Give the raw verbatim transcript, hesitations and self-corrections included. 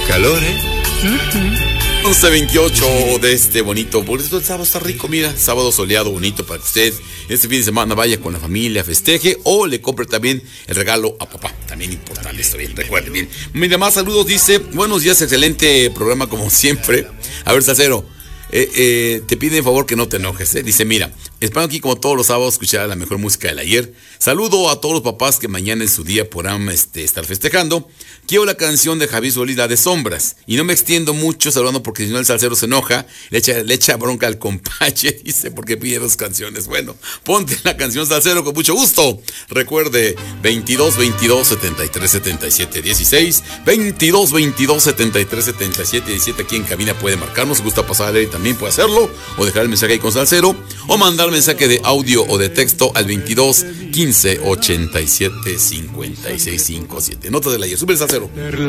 calor, ¿eh? Uh-huh. once veintiocho de este bonito, por eso el sábado está rico, mira, sábado soleado, bonito para que usted este fin de semana vaya con la familia, festeje o le compre también el regalo a papá, también importante esto, bien, recuerden bien. Mira, más saludos, dice, buenos días, excelente programa como siempre. A ver, Salsero, eh, eh, te pide en favor que no te enojes, eh. Dice, mira, espero aquí como todos los sábados escuchar la mejor música del ayer. Saludo a todos los papás que mañana en su día podrán este, estar festejando. Quiero la canción de Javier Solís, la de Sombras. Y no me extiendo mucho saludando porque si no el salsero se enoja. Le echa, le echa bronca al compache, dice, porque pide dos canciones. Bueno, ponte la canción, salsero, con mucho gusto. Recuerde, veintidós veintidós setenta y tres setenta y siete dieciséis. veintidós veintidós setenta y tres setenta y siete diecisiete. Aquí en cabina puede marcarnos. Si gusta pasar a leer también puede hacerlo. O dejar el mensaje ahí con salsero. O mandar mensaje de audio o de texto al veintidós quince ochenta y siete cincuenta y seis cincuenta y siete. Nota del ayer. Sube el salsero.